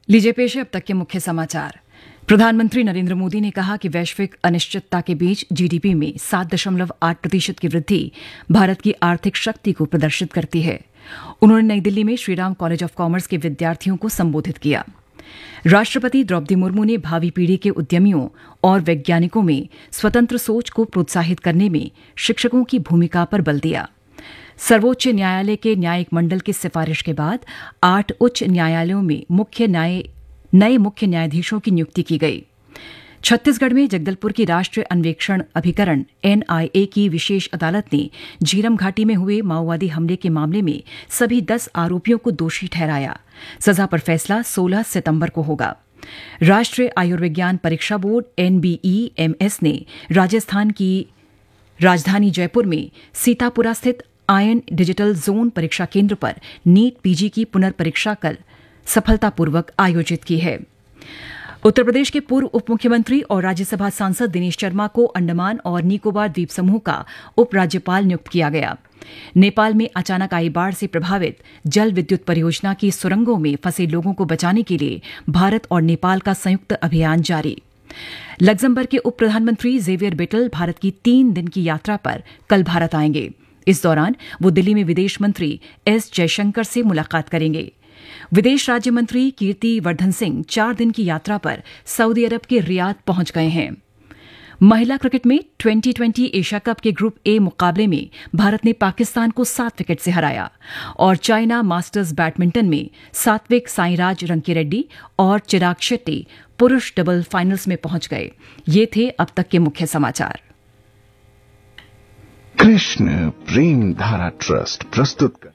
लीजिए पेश है अब तक के मुख्य समाचार। प्रधानमंत्री नरेंद्र मोदी ने कहा कि वैश्विक अनिश्चितता के बीच जीडीपी में 7.8% की वृद्धि भारत की आर्थिक शक्ति को प्रदर्शित करती है। उन्होंने नई दिल्ली में श्रीराम कॉलेज ऑफ कॉमर्स के विद्यार्थियों को संबोधित किया। राष्ट्रपति द्रौपदी मुर्मू ने भावी पीढ़ी के उद्यमियों और वैज्ञानिकों में स्वतंत्र सोच को प्रोत्साहित करने में शिक्षकों की भूमिका पर बल दिया। सर्वोच्च न्यायालय के न्यायिक मंडल की सिफारिश के बाद 8 उच्च न्यायालयों में नए मुख्य न्यायाधीशों की नियुक्ति की गई। छत्तीसगढ़ में जगदलपुर की राष्ट्रीय अन्वेषण अभिकरण एनआईए की विशेष अदालत ने झीरम घाटी में हुए माओवादी हमले के मामले में सभी 10 आरोपियों को दोषी ठहराया। सजा पर फैसला 16 सितंबर को होगा। राष्ट्रीय आयुर्विज्ञान परीक्षा बोर्ड एनबीईएमएस ने राजस्थान की राजधानी जयपुर में सीतापुरा स्थित आयन डिजिटल जोन परीक्षा केंद्र पर नीट पीजी की पुनर्परीक्षा कल सफलतापूर्वक आयोजित की है। उत्तर प्रदेश के पूर्व उप मुख्यमंत्री और राज्यसभा सांसद दिनेश शर्मा को अंडमान और निकोबार द्वीप समूह का उपराज्यपाल नियुक्त किया गया। नेपाल में अचानक आई बाढ़ से प्रभावित जल विद्युत परियोजना की सुरंगों में फंसे लोगों को बचाने के लिए भारत और नेपाल का संयुक्त अभियान जारी। लग्जमबर्ग के उप प्रधानमंत्री जेवियर बेटल भारत की 3 दिन की यात्रा पर कल भारत आएंगे। इस दौरान वो दिल्ली में विदेश मंत्री एस जयशंकर से मुलाकात करेंगे। विदेश राज्य मंत्री कीर्ति वर्धन सिंह 4 दिन की यात्रा पर सऊदी अरब के रियाद पहुंच गए हैं। महिला क्रिकेट में 2020 एशिया कप के ग्रुप ए मुकाबले में भारत ने पाकिस्तान को 7 विकेट से हराया और चाइना मास्टर्स बैडमिंटन में सात्विक साईराज रंकीरेड्डी और चिराग शेट्टी पुरुष डबल फाइनल्स में पहुंच गए। ये थे अब तक के मुख्य समाचार। कृष्ण प्रेम धारा ट्रस्ट प्रस्तुत